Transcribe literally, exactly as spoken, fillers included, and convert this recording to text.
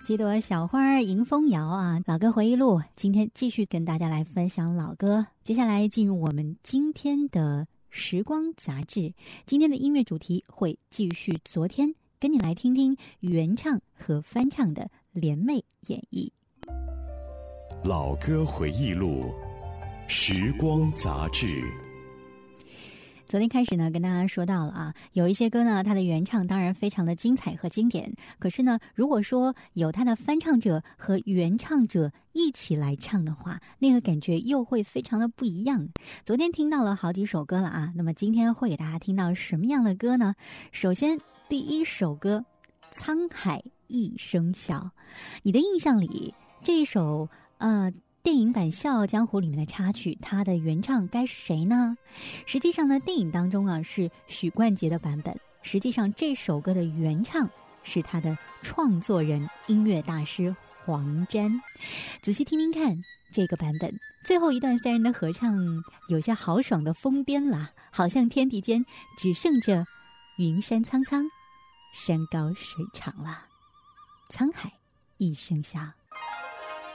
几朵小花迎风摇啊，老歌回忆录，今天继续跟大家来分享老歌。接下来进入我们今天的时光杂志，今天的音乐主题会继续昨天，跟你来听听原唱和翻唱的联袂演绎。 老歌回忆录，时光杂志。 昨天开始呢，跟大家说到了啊，有一些歌呢，它的原唱当然非常的精彩和经典，可是呢，如果说有它的翻唱者和原唱者一起来唱的话，那个感觉又会非常的不一样。昨天听到了好几首歌了啊，那么今天会给大家听到什么样的歌呢？首先，第一首歌《沧海一声笑》，你的印象里这一首呃。电影版《笑傲江湖》里面的插曲，它的原唱该是谁呢？实际上呢，电影当中啊是许冠杰的版本，实际上这首歌的原唱是他的创作人、音乐大师黄沾。仔细听听看这个版本，最后一段三人的合唱有些豪爽的疯癫啦，好像天地间只剩着云山苍苍，山高水长了。沧海一声笑。